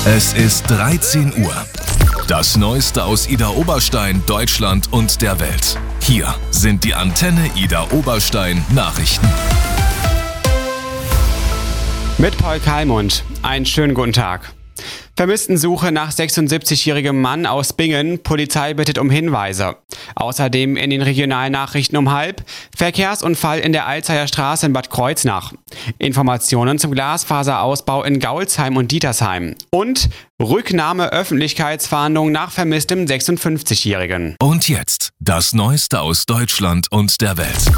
Es ist 13 Uhr. Das Neueste aus Idar Oberstein, Deutschland und der Welt. Hier sind die Antenne Idar Oberstein Nachrichten. Mit Paul Kalmund. Einen schönen guten Tag. Vermisstensuche nach 76-jährigem Mann aus Bingen. Polizei bittet um Hinweise. Außerdem in den Regionalnachrichten um 12:30 Verkehrsunfall in der Alzeyer Straße in Bad Kreuznach. Informationen zum Glasfaserausbau in Gaulsheim und Dietersheim. Und Rücknahme Öffentlichkeitsfahndung nach vermisstem 56-Jährigen. Und jetzt das Neueste aus Deutschland und der Welt.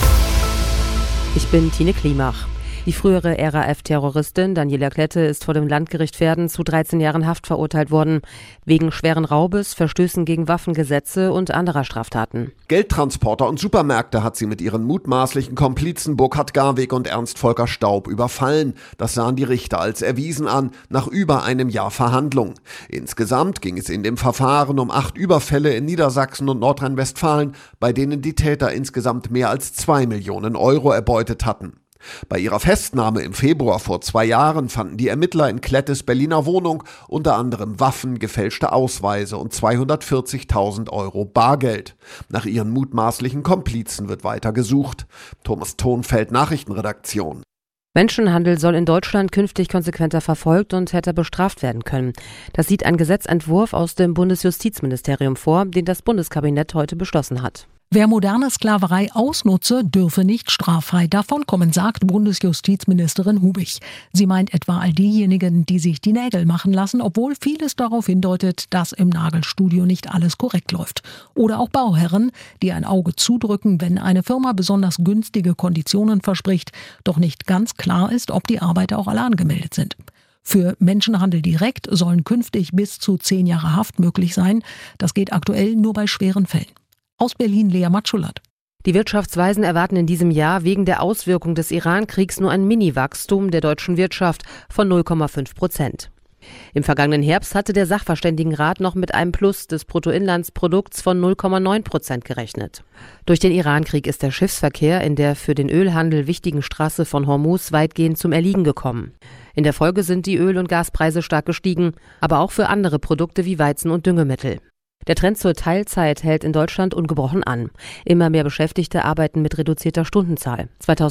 Ich bin Tine Klimach. Die frühere RAF-Terroristin Daniela Klette ist vor dem Landgericht Verden zu 13 Jahren Haft verurteilt worden, wegen schweren Raubes, Verstößen gegen Waffengesetze und anderer Straftaten. Geldtransporter und Supermärkte hat sie mit ihren mutmaßlichen Komplizen Burkhard Garweg und Ernst Volker Staub überfallen. Das sahen die Richter als erwiesen an, nach über einem Jahr Verhandlung. Insgesamt ging es in dem Verfahren um 8 Überfälle in Niedersachsen und Nordrhein-Westfalen, bei denen die Täter insgesamt mehr als 2 Millionen Euro erbeutet hatten. Bei ihrer Festnahme im Februar vor 2 Jahren fanden die Ermittler in Klettes Berliner Wohnung unter anderem Waffen, gefälschte Ausweise und 240.000 Euro Bargeld. Nach ihren mutmaßlichen Komplizen wird weiter gesucht. Thomas Thonfeld, Nachrichtenredaktion. Menschenhandel soll in Deutschland künftig konsequenter verfolgt und härter bestraft werden können. Das sieht ein Gesetzentwurf aus dem Bundesjustizministerium vor, den das Bundeskabinett heute beschlossen hat. Wer moderne Sklaverei ausnutze, dürfe nicht straffrei davonkommen, sagt Bundesjustizministerin Hubich. Sie meint etwa all diejenigen, die sich die Nägel machen lassen, obwohl vieles darauf hindeutet, dass im Nagelstudio nicht alles korrekt läuft. Oder auch Bauherren, die ein Auge zudrücken, wenn eine Firma besonders günstige Konditionen verspricht, doch nicht ganz klar ist, ob die Arbeiter auch alle angemeldet sind. Für Menschenhandel direkt sollen künftig bis zu 10 Jahre Haft möglich sein. Das geht aktuell nur bei schweren Fällen. Aus Berlin, Lea Matschulat. Die Wirtschaftsweisen erwarten in diesem Jahr wegen der Auswirkung des Iran-Kriegs nur ein Mini-Wachstum der deutschen Wirtschaft von 0,5%. Im vergangenen Herbst hatte der Sachverständigenrat noch mit einem Plus des Bruttoinlandsprodukts von 0,9% gerechnet. Durch den Iran-Krieg ist der Schiffsverkehr in der für den Ölhandel wichtigen Straße von Hormuz weitgehend zum Erliegen gekommen. In der Folge sind die Öl- und Gaspreise stark gestiegen, aber auch für andere Produkte wie Weizen und Düngemittel. Der Trend zur Teilzeit hält in Deutschland ungebrochen an. Immer mehr Beschäftigte arbeiten mit reduzierter Stundenzahl.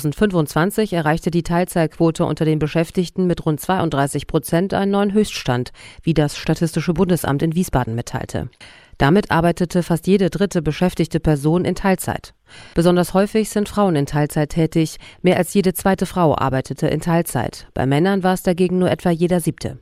2025 erreichte die Teilzeitquote unter den Beschäftigten mit rund 32% einen neuen Höchststand, wie das Statistische Bundesamt in Wiesbaden mitteilte. Damit arbeitete fast jede dritte beschäftigte Person in Teilzeit. Besonders häufig sind Frauen in Teilzeit tätig. Mehr als jede zweite Frau arbeitete in Teilzeit. Bei Männern war es dagegen nur etwa jeder 7.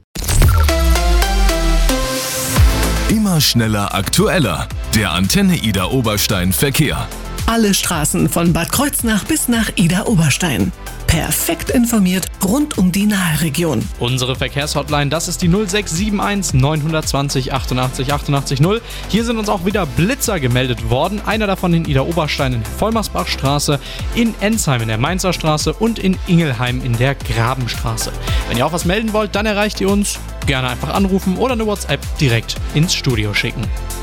Immer schneller, aktueller. Der Antenne Idar Oberstein Verkehr. Alle Straßen von Bad Kreuznach bis nach Idar Oberstein. Perfekt informiert rund um die Nahregion. Unsere Verkehrshotline, das ist die 0671 920 88 88 0. Hier sind uns auch wieder Blitzer gemeldet worden. Einer davon in Idar Oberstein in Vollmersbachstraße, in Ensheim in der Mainzer Straße und in Ingelheim in der Grabenstraße. Wenn ihr auch was melden wollt, dann erreicht ihr uns. Gerne einfach anrufen oder eine WhatsApp direkt ins Studio schicken.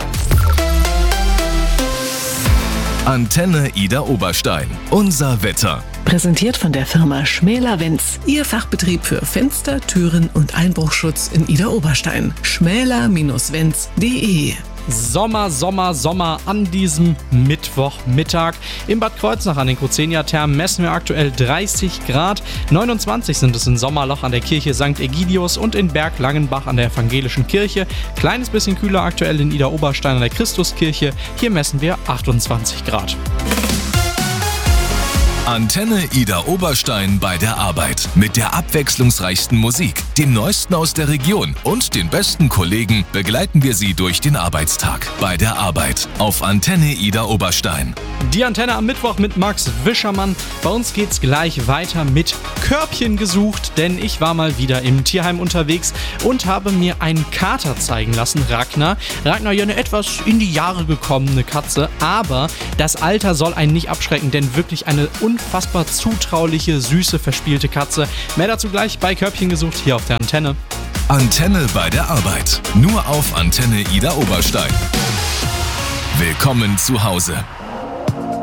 Antenne Idar Oberstein. Unser Wetter. Präsentiert von der Firma Schmäler-Wenz. Ihr Fachbetrieb für Fenster, Türen und Einbruchschutz in Idar Oberstein. schmäler-wenz.de. Sommer, Sommer, Sommer an diesem Mittwochmittag. In Bad Kreuznach an den Kozenia-Thermen messen wir aktuell 30 Grad. 29 sind es in Sommerloch an der Kirche St. Egidius und in Berglangenbach an der Evangelischen Kirche. Kleines bisschen kühler aktuell in Idar Oberstein an der Christuskirche. Hier messen wir 28 Grad. Antenne Idar Oberstein bei der Arbeit. Mit der abwechslungsreichsten Musik, dem Neuesten aus der Region und den besten Kollegen begleiten wir Sie durch den Arbeitstag. Bei der Arbeit auf Antenne Idar Oberstein. Die Antenne am Mittwoch mit Max Wischermann. Bei uns geht's gleich weiter mit Körbchen gesucht, denn ich war mal wieder im Tierheim unterwegs und habe mir einen Kater zeigen lassen, Ragnar. Ragnar, ja, eine etwas in die Jahre gekommene Katze, aber das Alter soll einen nicht abschrecken, denn wirklich eine unfassbar zutrauliche, süße, verspielte Katze. Mehr dazu gleich bei Körbchen gesucht hier auf der Antenne. Antenne bei der Arbeit. Nur auf Antenne Idar Oberstein. Willkommen zu Hause.